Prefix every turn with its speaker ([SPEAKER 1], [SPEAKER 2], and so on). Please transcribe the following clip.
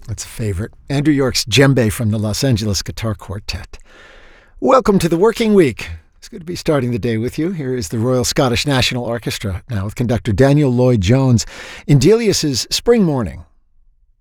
[SPEAKER 1] That's a favorite. Andrew York's djembe from the Los Angeles Guitar Quartet. Welcome to the working week. It's good to be starting the day with you. Here is the Royal Scottish National Orchestra now with conductor Daniel Lloyd-Jones in Delius's Spring Morning.